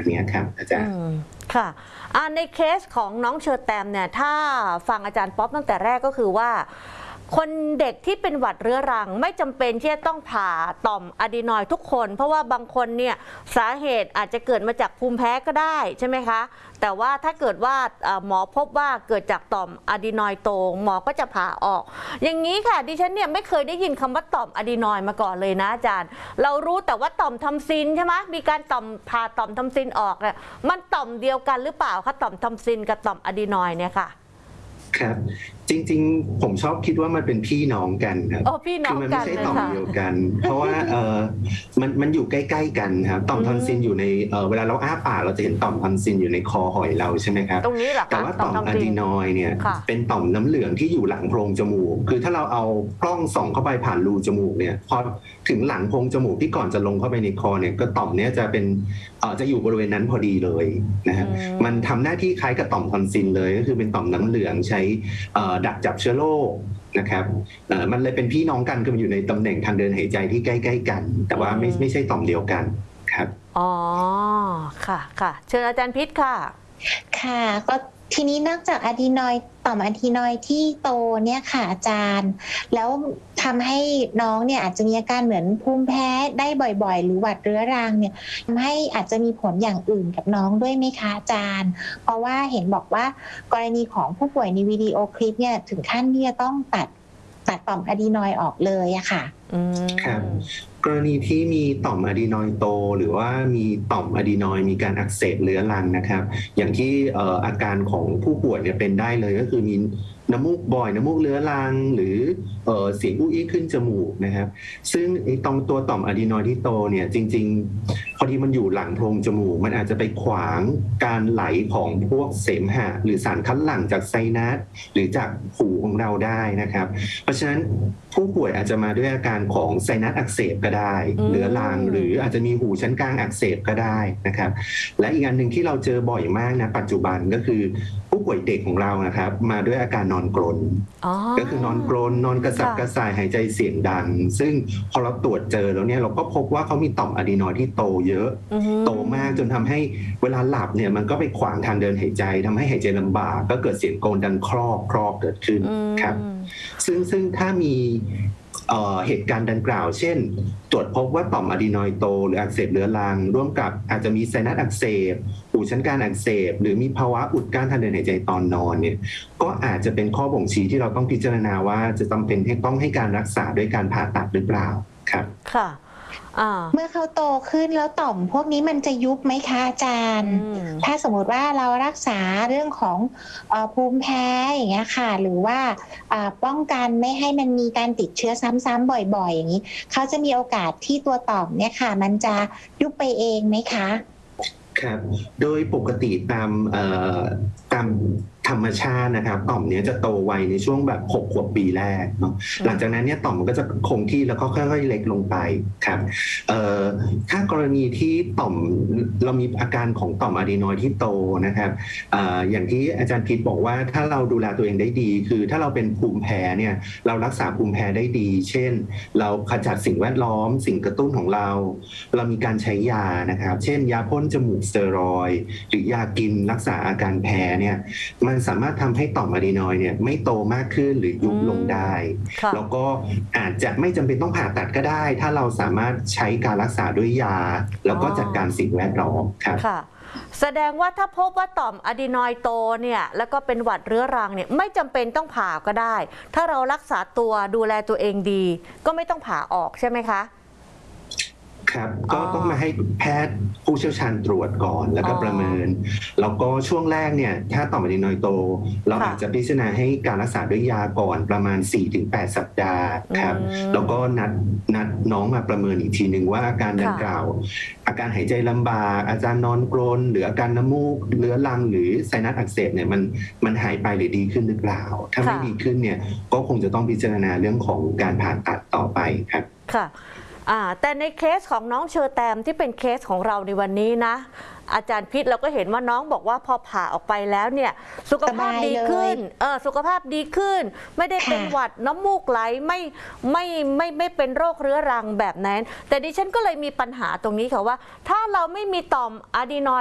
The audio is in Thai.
นี้ครับอาจารย์ค่ะในเคสของน้องเชอร์แตมเนี่ยถ้าฟังอาจารย์ป๊อปตั้งแต่แรกก็คือว่าคนเด็กที่เป็นหวัดเรื้อรังไม่จำเป็นที่จะต้องผ่าต่อมอะดีนอยด์ทุกคนเพราะว่าบางคนเนี่ยสาเหตุอาจจะเกิดมาจากภูมิแพ้ก็ได้ใช่ไหมคะแต่ว่าถ้าเกิดว่าหมอพบว่าเกิดจากต่อมอะดีนอยด์โตหมอก็จะผ่าออกอย่างนี้ค่ะดิฉันเนี่ยไม่เคยได้ยินคำว่าต่อมอะดีนอยด์มาก่อนเลยนะอาจารย์เรารู้แต่ว่าต่อมทำซินใช่ไหมมีการผ่าต่อมทำซินออกเนี่ยมันต่อมเดียวกันหรือเปล่าคะต่อมทำซินกับต่อมอะดีนอยด์เนี่ยค่ะครับจริงๆผมชอบคิดว่ามันเป็นพี่น้องกันครับคือมันไม่ใช่ต่อมเดียวกันเพราะว่ามันอยู่ใกล้ๆกันครับต่อมทอนซิลอยู่ในเวลาเราอ้าปากเราจะเห็นต่อมทอนซิลอยู่ในคอหอยเราใช่ไหมครับตรงนี้เหรอคะแต่ว่าต่อมอะดีนอยด์เนี่ยเป็นต่อมน้ำเหลืองที่อยู่หลังโพรงจมูกคือถ้าเราเอากล้องส่องเข้าไปผ่านรูจมูกเนี่ยพอถึงหลังโพรงจมูกที่ก่อนจะลงเข้าไปในคอเนี่ยก็ต่อมเนี้ยจะเป็นจะอยู่บริเวณนั้นพอดีเลยนะฮะมันทำหน้าที่คล้ายกับต่อมทอนซิลเลยก็คือเป็นต่อมน้ำเหลืองใช้ดักจับเชื้อโรคนะครับมันเลยเป็นพี่น้องกันคือมันอยู่ในตำแหน่งทางเดินหายใจที่ใกล้ๆกันแต่ว่าไม่ใช่ต่อมเดียวกันครับอ๋อค่ะค่ะเชิญอาจารย์พิษค่ะค่ะก็ทีนี้นอกจากอะดีนอยด์ต่อมอะดีนอยด์ที่โตเนี่ยค่ะอาจารย์แล้วทำให้น้องเนี่ยอาจจะมีอาการเหมือนภูมิแพ้ได้บ่อยๆหรือหวัดเรื้อรังเนี่ยทำให้อาจจะมีผลอย่างอื่นกับน้องด้วยไหมคะอาจารย์เพราะว่าเห็นบอกว่ากรณีของผู้ป่วยในวิดีโอคลิปเนี่ยถึงขั้นที่จะต้องตัดต่อมอะดีนอยด์ออกเลยอะค่ะครับกรณีที่มีต่อมอะดีนอยด์โตหรือว่ามีต่อมอะดีนอยด์มีการอักเสบเรื้อรังนะครับอย่างที่อาการของผู้ป่วยเนี่ยเป็นได้เลยก็คือมีน้ำมูกบ่อยน้ำมูกเรื้อรังหรือเสียงอู้อี้ขึ้นจมูกนะครับซึ่งตรงตัวต่อมอะดีนอยด์ที่โตเนี่ยจริงๆพอดีมันอยู่หลังโพรงจมูกมันอาจจะไปขวางการไหลของพวกเสมหะหรือสารคัดหลั่งจากไซนัสหรือจากหูของเราได้นะครับเพราะฉะนั้นผู้ป่วยอาจจะมาด้วยอาการของไซนัสอักเสบก็ได้เรื้อรังหรืออาจจะมีหูชั้นกลางอักเสบก็ได้นะครับและอีกอันหนึ่งที่เราเจอบ่อยมากนะปัจจุบันก็คือผู้ป่วยเด็กของเรานะครับมาด้วยอาการนอนกรนก็คือนอนกรนนอนกระสับกระส่ายหายใจเสียงดังซึ่งพอเราตรวจเจอแล้วเนี่ยเราก็พบว่าเขามีต่อมอะดีนอยด์ที่โตเยอะโตมากจนทำให้เวลาหลับเนี่ยมันก็ไปขวางทางเดินหายใจทำให้หายใจลำบากก็เกิดเสียงโกนดังครอกเกิดขึ้นครับซึ่งถ้ามีเหตุการณ์ดังกล่าวเช่นตรวจพบว่าต่อมอะดีนอยด์โตหรืออักเสบเรื้อรังร่วมกับอาจจะมีไซนัสอักเสบหูชั้นกลางอักเสบหรือมีภาวะอุดกั้นทางเดินหายใจตอนนอนเนี่ยก็อาจจะเป็นข้อบ่งชี้ที่เราต้องพิจารณาว่าจะจำเป็นที่ต้องให้การรักษาด้วยการผ่าตัดหรือเปล่าครับค่ะเมื่อเขาโตขึ้นแล้วต่อมพวกนี้มันจะยุบไหมคะอาจารย์ถ้าสมมติว่าเรารักษาเรื่องของภูมิแพ้อย่างเงี้ยค่ะหรือว่าป้องกันไม่ให้มันมีการติดเชื้อซ้ำๆบ่อยๆอย่างนี้เขาจะมีโอกาสที่ตัวต่อมเนี่ยค่ะมันจะยุบไปเองไหมคะครับโดยปกติตามธรรมชาตินะครับต่อมเนี้ยจะโตไวในช่วงแบบ6 ขวบปีแรกเนาะหลังจากนั้นเนี่ยต่อมมันก็จะคงที่แล้วก็ค่อยๆเล็กลงไปครับถ้ากรณีที่ต่อมเรามีอาการของต่อมอะดีนอยด์ที่โตนะครับอย่างที่อาจารย์พิษบอกว่าถ้าเราดูแลตัวเองได้ดีคือถ้าเราเป็นภูมิแพ้เนี่ยเรารักษาภูมิแพ้ได้ดีเช่นเราขจัดสิ่งแวดล้อมสิ่งกระตุ้นของเรามีการใช้ยานะครับเช่นยาพ่นจมูกสเตียรอยด์หรือยากินรักษาอาการแพ้เนี่ยมันสามารถทำให้ต่อมอะดีนอยด์เนี่ยไม่โตมากขึ้นหรือยุบลงได้แล้วก็อาจจะไม่จำเป็นต้องผ่าตัดก็ได้ถ้าเราสามารถใช้การรักษาด้วยยาแล้วก็จัดการสิ่งแวดล้อมครับแสดงว่าถ้าพบว่าต่อมอะดีนอยด์โตเนี่ยแล้วก็เป็นหวัดเรื้อรังเนี่ยไม่จำเป็นต้องผ่าก็ได้ถ้าเรารักษาตัวดูแลตัวเองดีก็ไม่ต้องผ่าออกใช่ไหมคะครับก็ต้องมาให้แพทย์ผู้เชี่ยวชาญตรวจก่อนแล้วก็ประเมินแล้วก็ช่วงแรกเนี่ยถ้าต่อมอะดีนอยด์โตเราอาจจะพิจารณาให้การรักษาด้วยยาก่อนประมาณ 4-8 สัปดาห์ครับแล้วก็นัดน้องมาประเมินอีกทีหนึ่งว่าอาการดังกล่าวอาการหายใจลำบากอาการนอนกรนหรืออาการน้ำมูกเรื้อรังหรือไซนัสอักเสบเนี่ยมันหายไปหรือดีขึ้นหรือเปล่าถ้าไม่ดีขึ้นเนี่ยก็คงจะต้องพิจารณาเรื่องของการผ่าตัดต่อไปครับค่ะแต่ในเคสของน้องเชอร์แตมที่เป็นเคสของเราในวันนี้นะอาจารย์พิษเราก็เห็นว่าน้องบอกว่าพอผ่าออกไปแล้วเนี่ยสุขภาพดีขึ้นสุขภาพดีขึ้นไม่ได้เป็นหวัดน้ำมูกไหลไม่เป็นโรคเรื้อรังแบบนั้นแต่ดิฉันก็เลยมีปัญหาตรงนี้ค่ะว่าถ้าเราไม่มีต่อมอะดีนอยด์